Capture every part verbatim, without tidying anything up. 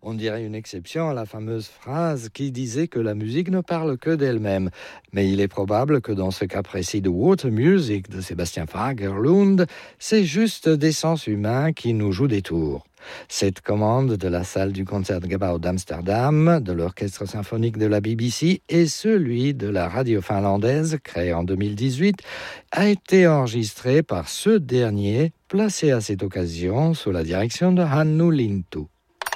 On dirait une exception à la fameuse phrase qui disait que la musique ne parle que d'elle-même. Mais il est probable que dans ce cas précis de Water Music de Sébastien Fagerlund, c'est juste des sens humains qui nous jouent des tours. Cette commande de la salle du Concertgebouw d'Amsterdam, de l'orchestre symphonique de la B B C et celui de la radio finlandaise, créé en deux mille dix-huit, a été enregistré par ce dernier, placé à cette occasion sous la direction de Hannu Lintu.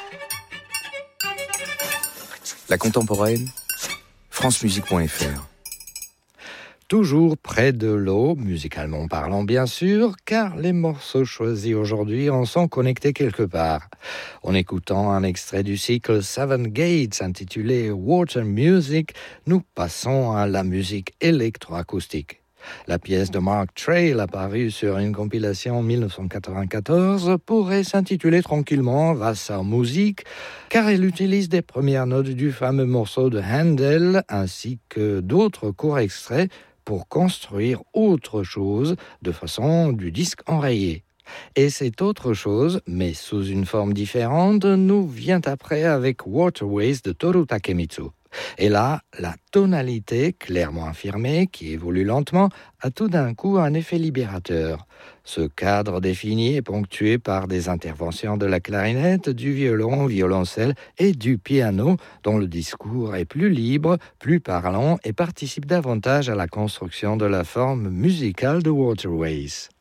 La contemporaine, francemusique point f r. Toujours près de l'eau, musicalement parlant bien sûr, car les morceaux choisis aujourd'hui en sont connectés quelque part. En écoutant un extrait du cycle Seven Gates intitulé Water Music, nous passons à la musique électroacoustique. La pièce de Mark Trail, apparue sur une compilation en dix-neuf cent quatre-vingt-quatorze, pourrait s'intituler tranquillement Wassermusik, car elle utilise des premières notes du fameux morceau de Handel, ainsi que d'autres courts extraits, pour construire autre chose de façon du disque enrayé. Et cette autre chose, mais sous une forme différente, nous vient après avec Waterways de Toru Takemitsu. Et là, la tonalité clairement affirmée, qui évolue lentement, a tout d'un coup un effet libérateur. Ce cadre défini est ponctué par des interventions de la clarinette, du violon, violoncelle et du piano, dont le discours est plus libre, plus parlant et participe davantage à la construction de la forme musicale de Waterways.